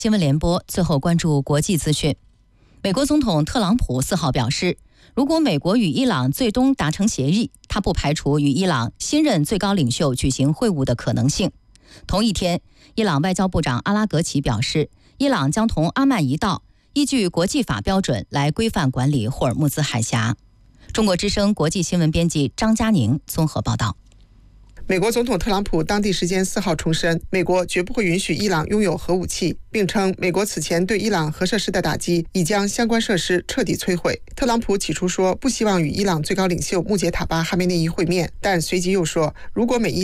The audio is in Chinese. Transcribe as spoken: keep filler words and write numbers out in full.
新闻联播最后关注国际资讯。美国总统特朗普四号表示，如果美国与伊朗最终达成协议，他不排除与伊朗新任最高领袖举行会晤的可能性。同一天，伊朗外交部长阿拉格齐表示，伊朗将同阿曼一道，依据国际法标准来规范管理霍尔木兹海峡。中国之声国际新闻编辑张佳宁综合报道。 美国总统特朗普当地时间四号重申，美国绝不会允许伊朗拥有核武器，并称美国此前对伊朗核设施的打击已将相关设施彻底摧毁。特朗普起初说不希望与伊朗最高领袖穆杰塔巴·哈梅内伊会面，但随即又说，如果美伊